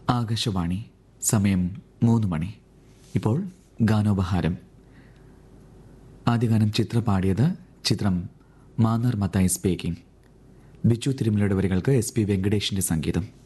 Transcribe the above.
ആകാശവാണി. സമയം 3 മണി. ഇപ്പോൾ ഗാനോപഹാരം. ആദ്യ ഗാനം ചിത്ര പാടിയത്. ചിത്രം മാന്നാർ മത്തായി സ്പീക്കിംഗ്. ബിച്ചു തിരുമലയുടെ വരികൾക്ക് SP വെങ്കടേഷിന്റെ സംഗീതം.